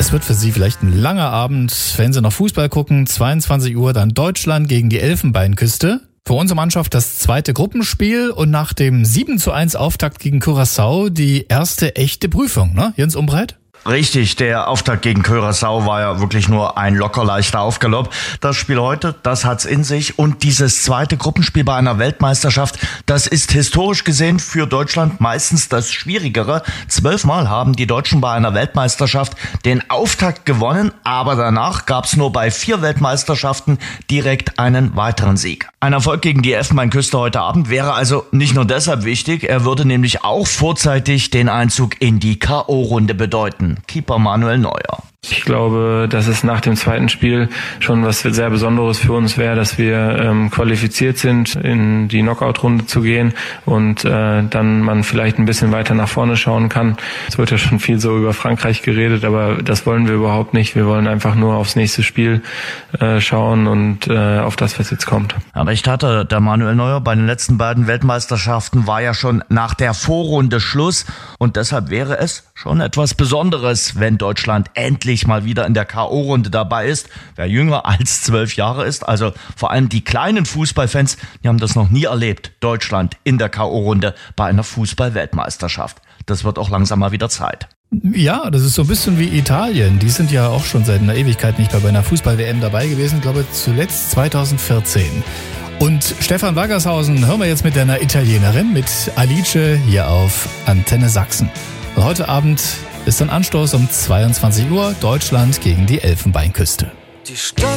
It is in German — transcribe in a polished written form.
Das wird für Sie vielleicht ein langer Abend, wenn Sie noch Fußball gucken. 22 Uhr dann Deutschland gegen die Elfenbeinküste. Für unsere Mannschaft das zweite Gruppenspiel und nach dem 7:1 Auftakt gegen Curaçao die erste echte Prüfung, ne? Jens Umbreit? Richtig, der Auftakt gegen Curaçao war ja wirklich nur ein locker leichter Aufgalopp. Das Spiel heute, das hat's in sich. Und dieses zweite Gruppenspiel bei einer Weltmeisterschaft, das ist historisch gesehen für Deutschland meistens das Schwierigere. 12 Mal haben die Deutschen bei einer Weltmeisterschaft den Auftakt gewonnen, aber danach gab's nur bei 4 Weltmeisterschaften direkt einen weiteren Sieg. Ein Erfolg gegen die Elfenbeinküste heute Abend wäre also nicht nur deshalb wichtig, er würde nämlich auch vorzeitig den Einzug in die K.O.-Runde bedeuten. Keeper Manuel Neuer. Ich glaube, dass es nach dem zweiten Spiel schon was sehr Besonderes für uns wäre, dass wir qualifiziert sind, in die Knockout-Runde zu gehen und dann man vielleicht ein bisschen weiter nach vorne schauen kann. Es wird ja schon viel so über Frankreich geredet, aber das wollen wir überhaupt nicht. Wir wollen einfach nur aufs nächste Spiel schauen und auf das, was jetzt kommt. Ja, recht hatte der Manuel Neuer. Bei den letzten beiden Weltmeisterschaften war ja schon nach der Vorrunde Schluss und deshalb wäre es schon etwas Besonderes, wenn Deutschland endlich mal wieder in der K.O.-Runde dabei ist. Wer jünger als 12 Jahre ist, also vor allem die kleinen Fußballfans, die haben das noch nie erlebt. Deutschland in der K.O.-Runde bei einer Fußball-Weltmeisterschaft. Das wird auch langsam mal wieder Zeit. Ja, das ist so ein bisschen wie Italien. Die sind ja auch schon seit einer Ewigkeit nicht mehr bei einer Fußball-WM dabei gewesen. Ich glaube, zuletzt 2014. Und Stefan Waggershausen hören wir jetzt mit einer Italienerin, mit Alice hier auf Antenne Sachsen. Und heute Abend ist dann Anstoß um 22 Uhr, Deutschland gegen die Elfenbeinküste. Die Stadt